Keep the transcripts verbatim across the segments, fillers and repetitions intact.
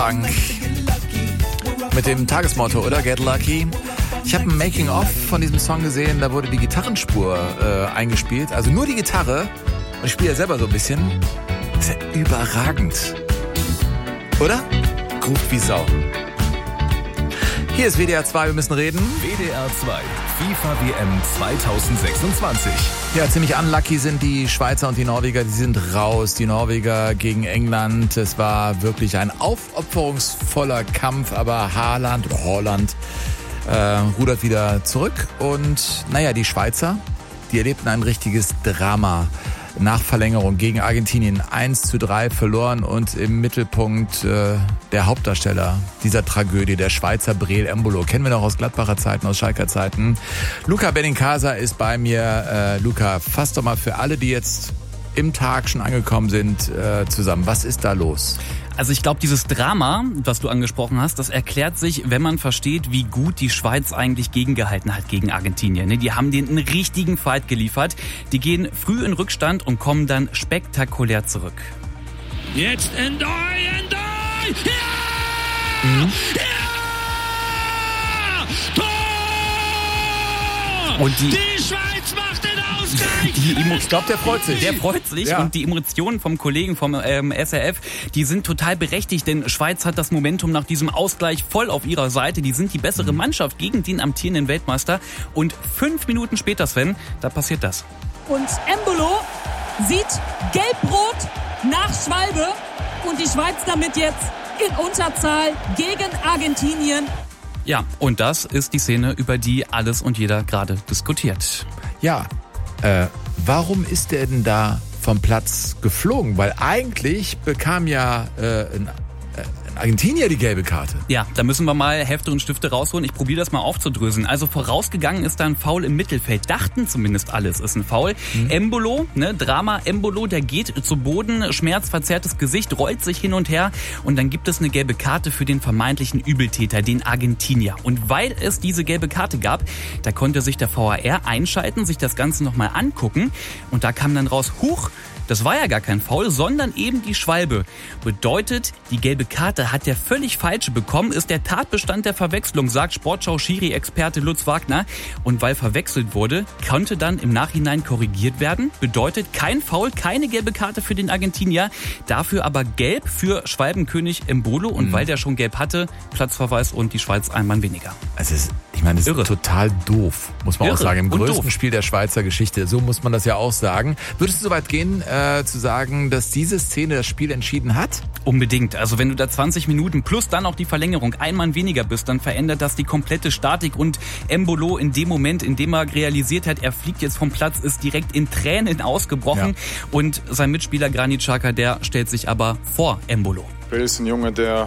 Mit dem Tagesmotto, oder? Get Lucky. Ich habe ein Making-of von diesem Song gesehen, da wurde die Gitarrenspur äh, eingespielt, also nur die Gitarre. Und ich spiele ja selber so ein bisschen. Das ist ja überragend. Oder? Groovt wie Sau. Hier ist W D R zwei, wir müssen reden. W D R zwei, FIFA W M zweitausendsechsundzwanzig. Ja, ziemlich unlucky sind die Schweizer und die Norweger, die sind raus. Die Norweger gegen England. Es war wirklich ein aufopferungsvoller Kampf, aber Haaland oder Holland äh, rudert wieder zurück. Und naja, die Schweizer, die erlebten ein richtiges Drama. Nach Verlängerung gegen Argentinien eins zu drei verloren und im Mittelpunkt äh, der Hauptdarsteller dieser Tragödie, der Schweizer Breel Embolo. Kennen wir noch aus Gladbacher Zeiten, aus Schalker Zeiten. Luca Benincasa ist bei mir. Äh, Luca, fass doch mal für alle, die jetzt im Tag schon angekommen sind, äh, zusammen. Was ist da los? Also ich glaube, dieses Drama, was du angesprochen hast, das erklärt sich, wenn man versteht, wie gut die Schweiz eigentlich gegengehalten hat gegen Argentinien. Die haben denen einen richtigen Fight geliefert. Die gehen früh in Rückstand und kommen dann spektakulär zurück. Jetzt Endoi, Endoi! Ja! Mhm. Ja! Tor! Und die, die Schweiz macht den Ausgleich! Die Emo- ich glaube, der freut sich. Der freut sich Ja. Und die Emotionen vom Kollegen vom ähm, S R F, die sind total berechtigt, denn Schweiz hat das Momentum nach diesem Ausgleich voll auf ihrer Seite. Die sind die bessere Mannschaft gegen den amtierenden Weltmeister. Und fünf Minuten später, Sven, da passiert das. Und Embolo sieht gelb-rot nach Schwalbe und die Schweiz damit jetzt in Unterzahl gegen Argentinien. Ja, und das ist die Szene, über die alles und jeder gerade diskutiert. Ja, äh, warum ist der denn da vom Platz geflogen? Weil eigentlich bekam ja äh, ein, äh, ein Argentinier die gelbe Karte. Ja, da müssen wir mal Hefte und Stifte rausholen. Ich probiere das mal aufzudröseln. Also vorausgegangen ist da ein Foul im Mittelfeld. Dachten zumindest alles, ist ein Foul. Mhm. Embolo, ne, Drama Embolo, der geht zu Boden, schmerzverzerrtes Gesicht, rollt sich hin und her und dann gibt es eine gelbe Karte für den vermeintlichen Übeltäter, den Argentinier. Und weil es diese gelbe Karte gab, da konnte sich der V A R einschalten, sich das Ganze nochmal angucken und da kam dann raus, huch, das war ja gar kein Foul, sondern eben die Schwalbe. Bedeutet, die gelbe Karte hat der völlig falsche bekommen, ist der Tatbestand der Verwechslung, sagt Sportschau-Schiri-Experte Lutz Wagner. Und weil verwechselt wurde, konnte dann im Nachhinein korrigiert werden. Bedeutet, kein Foul, keine gelbe Karte für den Argentinier, dafür aber gelb für Schwalbenkönig Embolo. Und mhm. weil der schon gelb hatte, Platzverweis und die Schweiz ein Mann weniger. Also es, ich meine, das ist Irre. total doof, muss man Irre auch sagen. Im und größten doof. Spiel der Schweizer Geschichte, so muss man das ja auch sagen. Würdest du so weit gehen, äh, zu sagen, dass diese Szene das Spiel entschieden hat? Unbedingt. Also wenn du da zwanzig Minuten plus dann auch die Verlängerung ein Mann weniger bist, dann verändert das die komplette Statik und Embolo in dem Moment, in dem er realisiert hat, er fliegt jetzt vom Platz, ist direkt in Tränen ausgebrochen ja. und sein Mitspieler Granit Xhaka, der stellt sich aber vor Embolo. Breel ist ein Junge, der,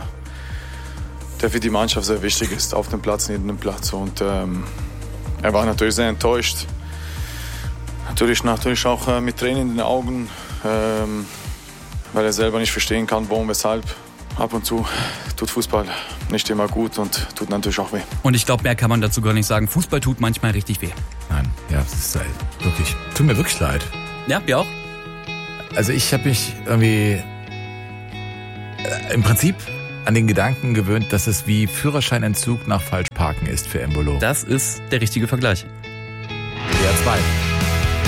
der für die Mannschaft sehr wichtig ist, auf dem Platz, neben dem Platz und ähm, er war natürlich sehr enttäuscht. Natürlich, natürlich auch äh, mit Tränen in den Augen, ähm, weil er selber nicht verstehen kann, warum, weshalb. Ab und zu tut Fußball nicht immer gut und tut natürlich auch weh. Und ich glaube, mehr kann man dazu gar nicht sagen. Fußball tut manchmal richtig weh. Nein, ja, das ist halt wirklich, tut mir wirklich leid. Ja, wir auch. Also ich habe mich irgendwie äh, im Prinzip an den Gedanken gewöhnt, dass es wie Führerscheinentzug nach Falschparken ist für Embolo. Das ist der richtige Vergleich. W D R zwei.